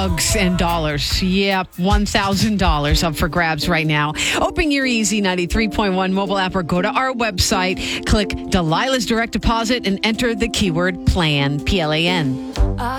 Hugs and dollars. Yep, $1,000 up for grabs right now. Open your Easy 93.1 mobile app or go to our website. Click Delilah's Direct Deposit and enter the keyword PLAN, PLAN.